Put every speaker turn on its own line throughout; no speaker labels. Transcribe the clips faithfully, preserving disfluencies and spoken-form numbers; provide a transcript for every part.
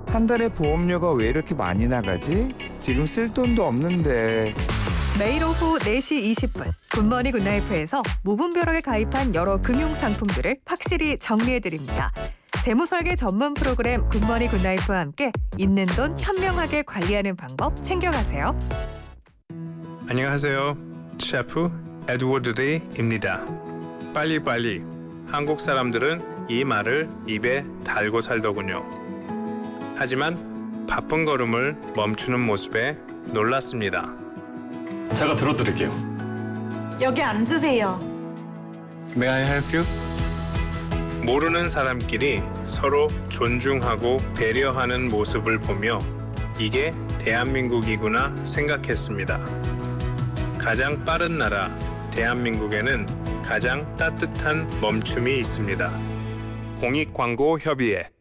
한 달에 보험료가 왜 이렇게 많이 나가지? 지금 쓸 돈도 없는데.
매일 오후 네 시 이십 분 굿모닝 굿나이프에서 무분별하게 가입한 여러 금융 상품들을 확실히 정리해드립니다. 재무설계 전문 프로그램 굿모닝 굿나이프와 함께 있는 돈 현명하게 관리하는 방법 챙겨가세요.
안녕하세요. 셰프 에드워드 리입니다. 빨리빨리. 한국 사람들은 이 말을 입에 달고 살더군요. 하지만 바쁜 걸음을 멈추는 모습에 놀랐습니다.
제가 들어드릴게요.
여기 앉으세요.
May I help you?
모르는 사람끼리 서로 존중하고 배려하는 모습을 보며 이게 대한민국이구나 생각했습니다. 가장 빠른 나라 대한민국에는 가장 따뜻한 멈춤이 있습니다. 공익광고협의회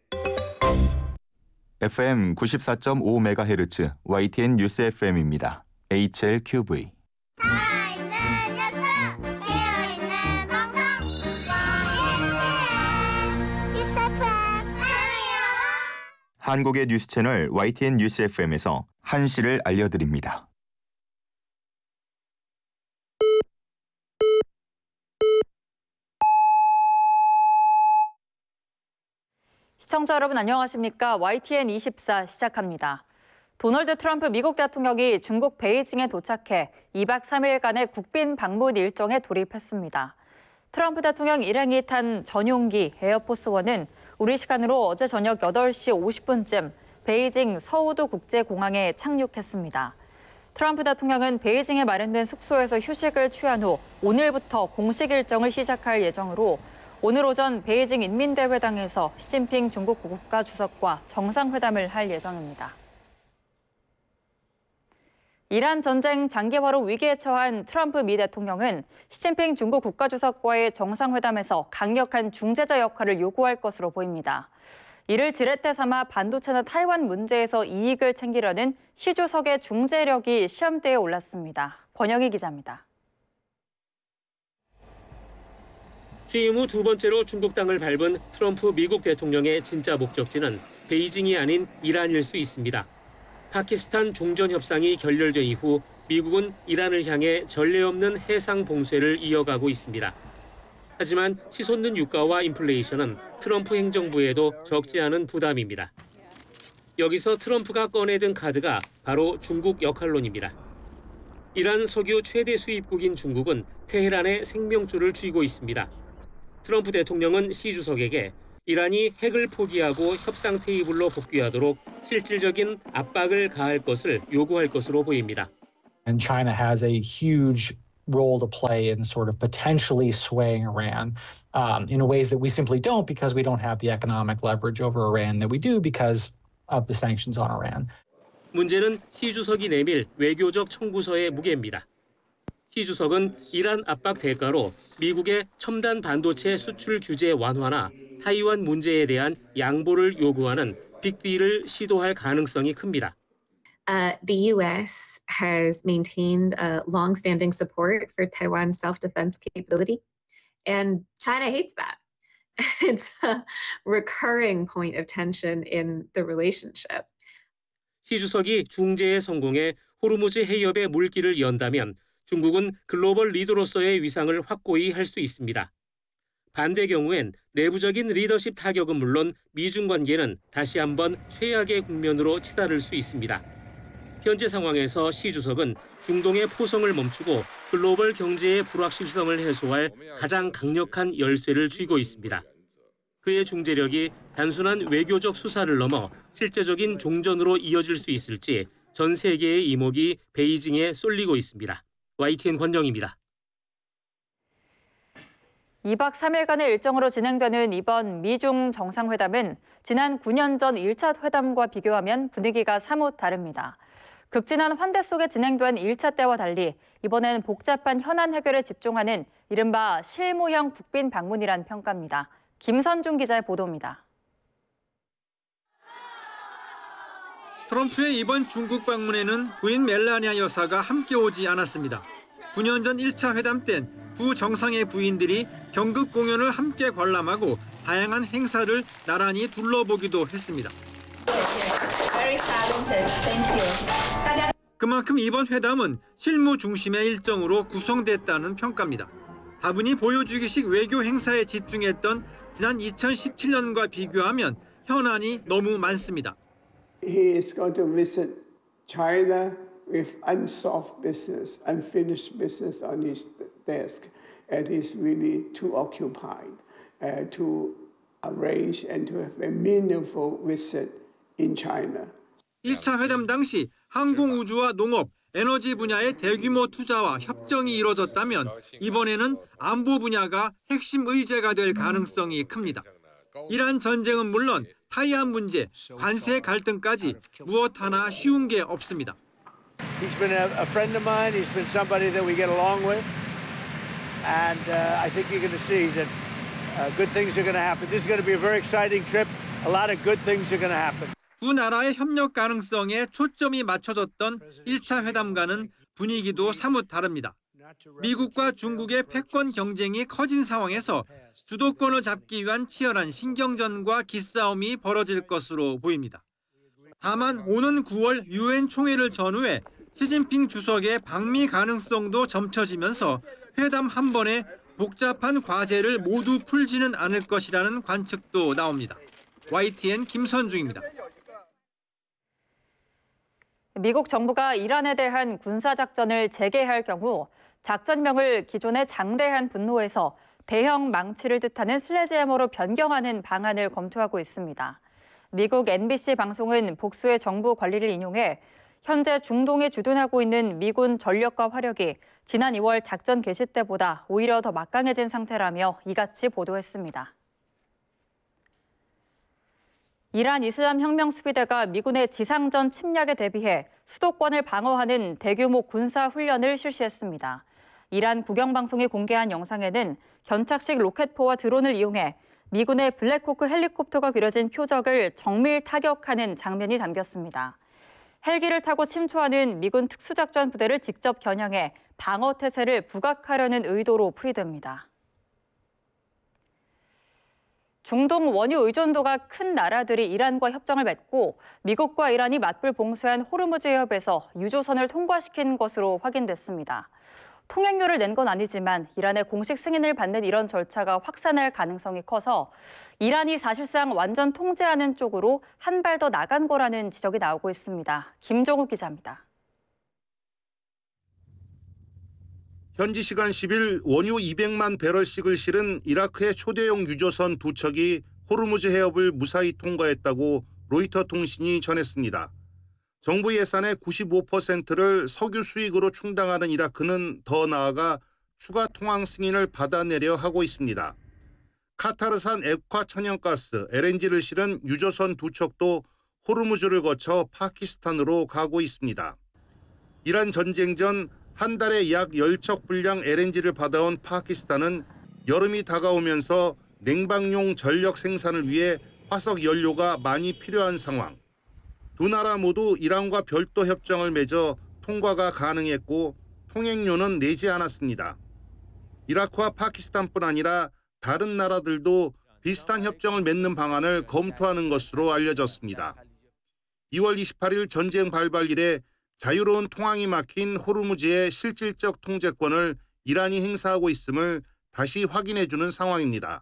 에프엠 구십사 점 오 메가헤르츠 와이티엔 뉴스 에프엠입니다. 에이치엘큐브이
살아있는 뉴스, 깨어있는 방송, 와이티엔 뉴스 에프엠 사랑해요.
한국의 뉴스 채널 와이티엔 뉴스 에프엠에서 한시를 알려드립니다.
시청자 여러분 안녕하십니까? 와이티엔 이십사 시작합니다. 도널드 트럼프 미국 대통령이 중국 베이징에 도착해 이 박 삼 일간의 국빈 방문 일정에 돌입했습니다. 트럼프 대통령 일행이 탄 전용기 에어포스원은 우리 시간으로 어제 저녁 여덟 시 오십 분쯤 베이징 서우두 국제공항에 착륙했습니다. 트럼프 대통령은 베이징에 마련된 숙소에서 휴식을 취한 후 오늘부터 공식 일정을 시작할 예정으로 오늘 오전 베이징 인민대회당에서 시진핑 중국 국가주석과 정상회담을 할 예정입니다. 이란 전쟁 장기화로 위기에 처한 트럼프 미 대통령은 시진핑 중국 국가주석과의 정상회담에서 강력한 중재자 역할을 요구할 것으로 보입니다. 이를 지렛대 삼아 반도체나 타이완 문제에서 이익을 챙기려는 시 주석의 중재력이 시험대에 올랐습니다. 권영희 기자입니다.
취임 후 두 번째로 중국 땅을 밟은 트럼프 미국 대통령의 진짜 목적지는 베이징이 아닌 이란일 수 있습니다. 파키스탄 종전 협상이 결렬된 이후 미국은 이란을 향해 전례 없는 해상 봉쇄를 이어가고 있습니다. 하지만 치솟는 유가와 인플레이션은 트럼프 행정부에도 적지 않은 부담입니다. 여기서 트럼프가 꺼내든 카드가 바로 중국 역할론입니다. 이란 석유 최대 수입국인 중국은 테헤란의 생명줄을 쥐고 있습니다. 트럼프 대통령은 시 주석에게 이란이 핵을 포기하고 협상 테이블로 복귀하도록 실질적인 압박을 가할 것을 요구할 것으로 보입니다.
And China has a huge role to play in sort of potentially swaying Iran um, in ways that we simply don't because we don't have the economic leverage over Iran that we do because of the sanctions on Iran.
문제는 시 주석이 내밀 외교적 청구서의 무게입니다. 시 주석은 이란 압박 대가로 미국의 첨단 반도체 수출 규제 완화나 타이완 문제에 대한 양보를 요구하는 빅딜을 시도할 가능성이 큽니다.
Uh, the U S has maintained uh, long-standing support for Taiwan's self-defense capability, and China hates that. It's a recurring point of tension in the relationship.
시 주석이 중재에 성공해 호르무즈 해협의 물길을 연다면 중국은 글로벌 리더로서의 위상을 확고히 할 수 있습니다. 반대 경우엔 내부적인 리더십 타격은 물론 미중 관계는 다시 한번 최악의 국면으로 치달을 수 있습니다. 현재 상황에서 시 주석은 중동의 포성을 멈추고 글로벌 경제의 불확실성을 해소할 가장 강력한 열쇠를 쥐고 있습니다. 그의 중재력이 단순한 외교적 수사를 넘어 실제적인 종전으로 이어질 수 있을지 전 세계의 이목이 베이징에 쏠리고 있습니다. 와이티엔 권정입니다.
이 박 삼 일간의 일정으로 진행되는 이번 미중 정상회담은 지난 구 년 전 일 차 회담과 비교하면 분위기가 사뭇 다릅니다. 극진한 환대 속에 진행된 일 차 때와 달리 이번엔 복잡한 현안 해결에 집중하는 이른바 실무형 국빈 방문이란 평가입니다. 김선중 기자의 보도입니다.
트럼프의 이번 중국 방문에는 부인 멜라니아 여사가 함께 오지 않았습니다. 구 년 전 일 차 회담 땐 두 정상의 부인들이 경극 공연을 함께 관람하고 다양한 행사를 나란히 둘러보기도 했습니다. 그만큼 이번 회담은 실무 중심의 일정으로 구성됐다는 평가입니다. 다분히 보여주기식 외교 행사에 집중했던 지난 이천십칠 년과 비교하면 현안이 너무 많습니다.
He is going to visit China with unsolved business, unfinished business on his desk, and he's really too occupied uh, to arrange and to have a meaningful visit in China.
일 차 회담 당시 항공우주와 농업, 에너지 분야의 대규모 투자와 협정이 이뤄졌다면 이번에는 안보 분야가 핵심 의제가 될 가능성이 큽니다. 이란 전쟁은 물론 타이완 문제, 관세 갈등까지 무엇 하나 쉬운 게 없습니다.
He's been a, a friend of mine. He's been somebody that we get along with. And uh, I think you're going to see that uh, good things are going to happen. This is going to be a very exciting trip. A lot of good things are going to happen.
두 나라의 협력 가능성에 초점이 맞춰졌던 일 차 회담과는 분위기도 사뭇 다릅니다. 미국과 중국의 패권 경쟁이 커진 상황에서 주도권을 잡기 위한 치열한 신경전과 기싸움이 벌어질 것으로 보입니다. 다만 오는 구월 유엔 총회를 전후해 시진핑 주석의 방미 가능성도 점쳐지면서 회담 한 번에 복잡한 과제를 모두 풀지는 않을 것이라는 관측도 나옵니다. 와이티엔 김선중입니다.
미국 정부가 이란에 대한 군사작전을 재개할 경우 작전명을 기존의 장대한 분노에서 대형 망치를 뜻하는 슬래지해머로 변경하는 방안을 검토하고 있습니다. 미국 엠비씨 방송은 복수의 정부 관리를 인용해 현재 중동에 주둔하고 있는 미군 전력과 화력이 지난 이월 작전 개시 때보다 오히려 더 막강해진 상태라며 이같이 보도했습니다. 이란 이슬람 혁명 수비대가 미군의 지상전 침략에 대비해 수도권을 방어하는 대규모 군사 훈련을 실시했습니다. 이란 국영방송이 공개한 영상에는 견착식 로켓포와 드론을 이용해 미군의 블랙호크 헬리콥터가 그려진 표적을 정밀 타격하는 장면이 담겼습니다. 헬기를 타고 침투하는 미군 특수작전 부대를 직접 겨냥해 방어 태세를 부각하려는 의도로 풀이됩니다. 중동 원유 의존도가 큰 나라들이 이란과 협정을 맺고 미국과 이란이 맞불 봉쇄한 호르무즈 해협에서 유조선을 통과시킨 것으로 확인됐습니다. 통행료를 낸 건 아니지만 이란의 공식 승인을 받는 이런 절차가 확산할 가능성이 커서 이란이 사실상 완전 통제하는 쪽으로 한 발 더 나간 거라는 지적이 나오고 있습니다. 김종욱 기자입니다.
현지 시간 십 일 원유 이백만 배럴씩을 실은 이라크의 초대형 유조선 두 척이 호르무즈 해협을 무사히 통과했다고 로이터 통신이 전했습니다. 정부 예산의 구십오 퍼센트를 석유 수익으로 충당하는 이라크는 더 나아가 추가 통항 승인을 받아내려 하고 있습니다. 카타르산 액화 천연가스 엘엔지를 실은 유조선 두 척도 호르무즈를 거쳐 파키스탄으로 가고 있습니다. 이란 전쟁 전 한 달에 약 십 척 분량 엘엔지를 받아온 파키스탄은 여름이 다가오면서 냉방용 전력 생산을 위해 화석 연료가 많이 필요한 상황. 두 나라 모두 이란과 별도 협정을 맺어 통과가 가능했고 통행료는 내지 않았습니다. 이라크와 파키스탄뿐 아니라 다른 나라들도 비슷한 협정을 맺는 방안을 검토하는 것으로 알려졌습니다. 이월 이십팔일 전쟁 발발 이래 자유로운 통항이 막힌 호르무즈의 실질적 통제권을 이란이 행사하고 있음을 다시 확인해주는 상황입니다.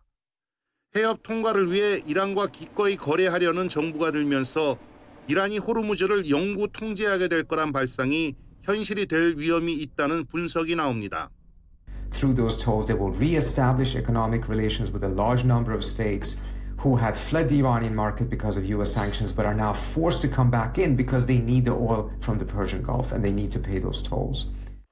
해협 통과를 위해 이란과 기꺼이 거래하려는 정부가 들면서 이란이 호르무즈를 영구 통제하게 될 거란 발상이 현실이 될 위험이 있다는 분석이 나옵니다.
Through those tolls, they will re-establish economic relations with a large number of states who had fled the Iranian market because of U S sanctions but are now forced to come back in because they need the oil from the Persian Gulf and they need to pay those tolls.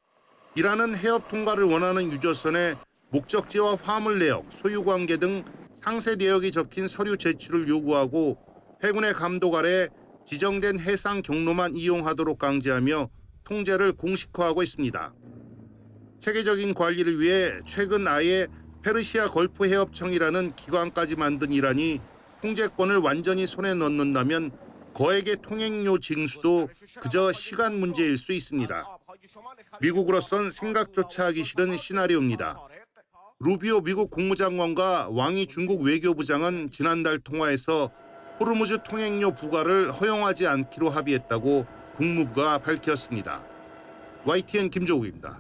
이란은 해협 통과를 원하는 유조선에 목적지와 화물 내역, 소유 관계 등 상세 내역이 적힌 서류 제출을 요구하고 해군의 감독 아래 지정된 해상 경로만 이용하도록 강제하며 통제를 공식화하고 있습니다. 체계적인 관리를 위해 최근 아예 페르시아 걸프 해협청이라는 기관까지 만든 이란이 통제권을 완전히 손에 넣는다면 거액의 통행료 징수도 그저 시간 문제일 수 있습니다. 미국으로선 생각조차 하기 싫은 시나리오입니다. 루비오 미국 국무장관과 왕이 중국 외교부장은 지난달 통화에서 호르무즈 통행료 부과를 허용하지 않기로 합의했다고 국무부가 밝혔습니다. 와이티엔 김조욱입니다.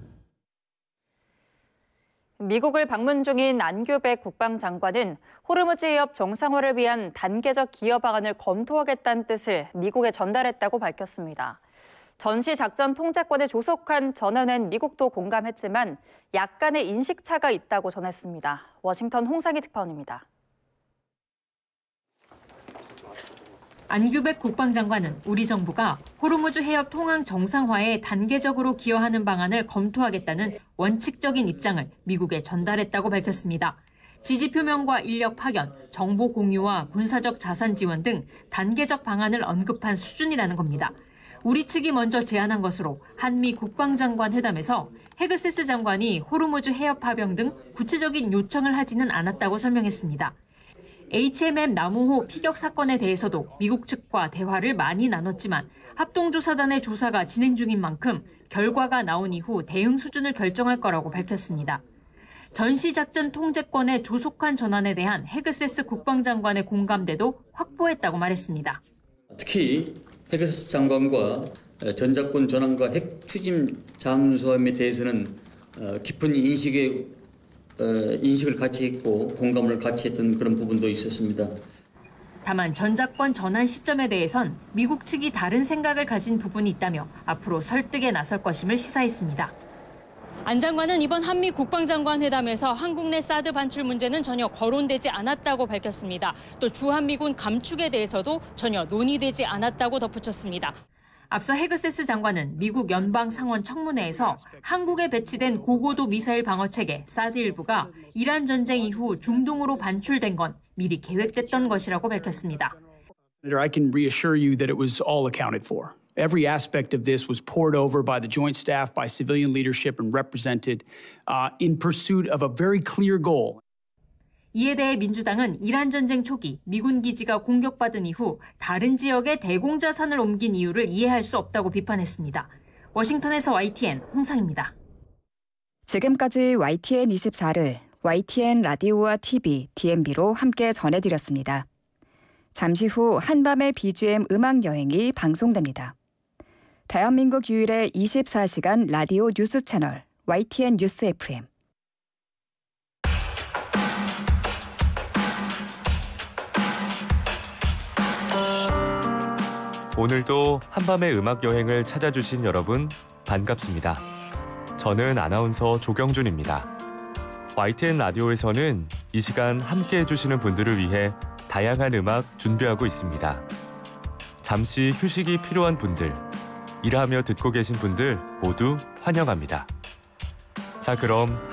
미국을 방문 중인 안규백 국방장관은 호르무즈 해협 정상화를 위한 단계적 기여 방안을 검토하겠다는 뜻을 미국에 전달했다고 밝혔습니다. 전시 작전 통제권에 조속한 전언엔 미국도 공감했지만 약간의 인식차가 있다고 전했습니다. 워싱턴 홍상희 특파원입니다.
안규백 국방장관은 우리 정부가 호르무즈 해협 통항 정상화에 단계적으로 기여하는 방안을 검토하겠다는 원칙적인 입장을 미국에 전달했다고 밝혔습니다. 지지 표명과 인력 파견, 정보 공유와 군사적 자산 지원 등 단계적 방안을 언급한 수준이라는 겁니다. 우리 측이 먼저 제안한 것으로 한미 국방장관 회담에서 헤그세스 장관이 호르무즈 해협 파병 등 구체적인 요청을 하지는 않았다고 설명했습니다. 에이치엠엠 남우호 피격 사건에 대해서도 미국 측과 대화를 많이 나눴지만 합동조사단의 조사가 진행 중인 만큼 결과가 나온 이후 대응 수준을 결정할 거라고 밝혔습니다. 전시작전 통제권의 조속한 전환에 대한 헤그세스 국방장관의 공감대도 확보했다고 말했습니다.
특히 헤그세스 장관과 전작권 전환과 핵 추진 잠수함에 대해서는 깊은 인식의 인식을 같이 했고 공감을 같이 했던 그런 부분도 있었습니다.
다만 전작권 전환 시점에 대해선 미국 측이 다른 생각을 가진 부분이 있다며 앞으로 설득에 나설 것임을 시사했습니다.
안 장관은 이번 한미 국방장관 회담에서 한국 내 사드 반출 문제는 전혀 거론되지 않았다고 밝혔습니다. 또 주한미군 감축에 대해서도 전혀 논의되지 않았다고 덧붙였습니다.
앞서 헤그세스 장관은 미국 연방상원 청문회에서 한국에 배치된 고고도 미사일 방어체계 사드 일부가 이란 전쟁 이후 중동으로 반출된 건 미리 계획됐던 것이라고 밝혔습니다.
I can reassure you that it was all accounted for. Every aspect of this was poured over by the Joint Staff, by civilian leadership, and represented uh, in pursuit of a very clear goal.
이에 대해 민주당은 이란 전쟁 초기 미군 기지가 공격받은 이후 다른 지역에 대공자산을 옮긴 이유를 이해할 수 없다고 비판했습니다. 워싱턴에서 와이티엔 홍상입니다.
지금까지 와이티엔 이십사를 와이티엔 라디오와 티비, 디엠비로 함께 전해드렸습니다. 잠시 후 한밤의 비지엠 음악여행이 방송됩니다. 대한민국 유일의 이십사 시간 라디오 뉴스 채널 와이티엔 뉴스 에프엠.
오늘도 한밤의 음악여행을 찾아주신 여러분 반갑습니다. 저는 아나운서 조경준입니다. 와이티엔 라디오에서는 이 시간 함께 해주시는 분들을 위해 다양한 음악 준비하고 있습니다. 잠시 휴식이 필요한 분들, 일하며 듣고 계신 분들 모두 환영합니다. 자, 그럼